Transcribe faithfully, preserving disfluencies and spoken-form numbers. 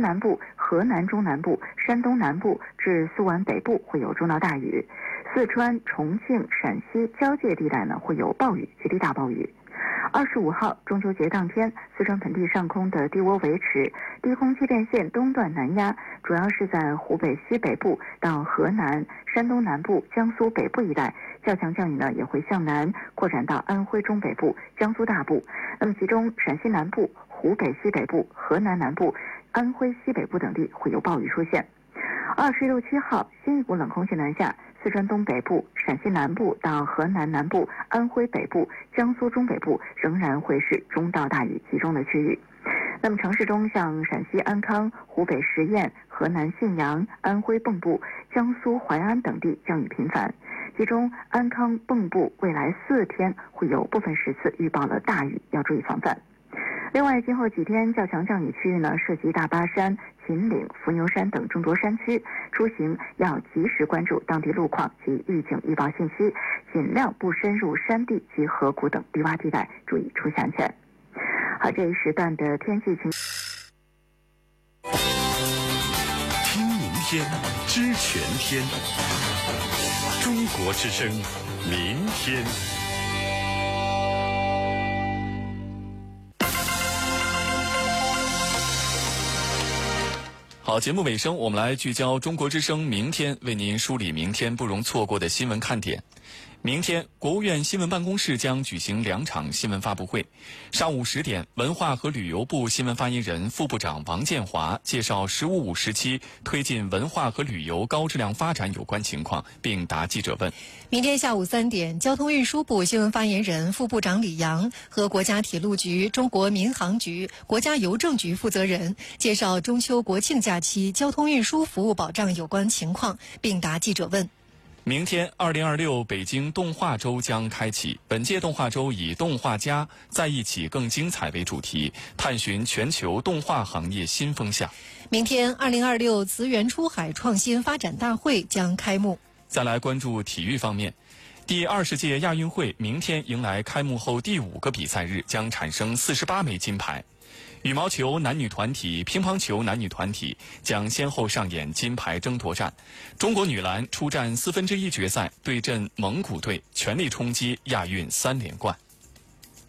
南部、河南中南部、山东南部至苏皖北部会有中到大雨，四川、重庆、陕西交界地带呢会有暴雨及地大暴雨。二十五号中秋节当天，四川盆地上空的低涡维持，低空气垫线东段南压，主要是在湖北西北部到河南、山东南部、江苏北部一带，较强降雨呢也会向南扩展到安徽中北部、江苏大部。那么其中陕西南部、湖北西北部、河南南部、安徽西北部等地会有暴雨出现。二十六七号，新一股冷空气南下，四川东北部、陕西南部到河南南部、安徽北部、江苏中北部仍然会是中到大雨集中的区域。那么城市中，像陕西安康、湖北十堰、河南信阳、安徽蚌埠、江苏淮安等地降雨频繁，其中安康、蚌埠未来四天会有部分时次预报了大雨，要注意防范。另外，今后几天较强降雨区域呢，涉及大巴山、秦岭、伏牛山等众多山区，出行要及时关注当地路况及预警预报信息，尽量不深入山地及河谷等低洼地带，注意出行安全。好，这一时段的天气情。 听明天，知全天。中国之声，明天。 好，节目尾声，我们来聚焦中国之声明天为您梳理明天不容错过的新闻看点。明天，国务院新闻办公室将举行两场新闻发布会。上午十点，文化和旅游部新闻发言人、副部长王建华介绍“十五五”时期推进文化和旅游高质量发展有关情况，并答记者问。 明天下午三点，交通运输部新闻发言人、副部长李阳和国家铁路局、中国民航局、国家邮政局负责人介绍中秋国庆假期交通运输服务保障有关情况，并答记者问。 明天，二零二六北京动画周将开启。本届动画周以“动画家在一起更精彩”为主题，探寻全球动画行业新风向。 明天，二零二六慈源出海创新发展大会将开幕。 再来关注体育方面，第二十届亚运会明天迎来开幕后第五个比赛日，将产生四十八枚金牌。羽毛球男女团体、乒乓球男女团体将先后上演金牌争夺战。中国女篮出战四分之一决赛，对阵蒙古队，全力冲击亚运三连冠。